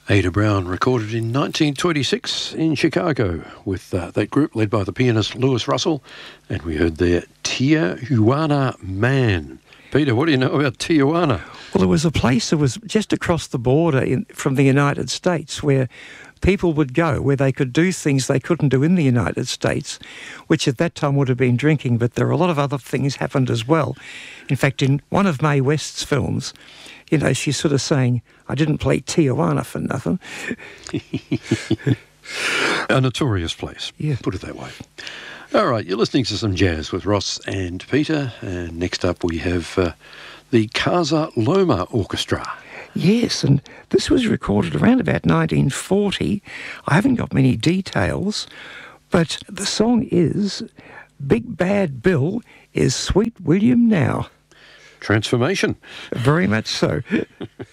Ada Brown recorded in 1926 in Chicago with that group led by the pianist Louis Russell, and we heard their Tijuana Man. Peter, what do you know about Tijuana? Well, it was a place that was just across the border from the United States where people would go, where they could do things they couldn't do in the United States, which at that time would have been drinking, but there are a lot of other things happened as well. In fact, in one of Mae West's films, you know, she's sort of saying, I didn't play Tijuana for nothing. A notorious place, yeah. Put it that way. All right, you're listening to some jazz with Ross and Peter, and next up we have the Casa Loma Orchestra. Yes, and this was recorded around about 1940. I haven't got many details, but the song is Big Bad Bill is Sweet William Now. Transformation. Very much so.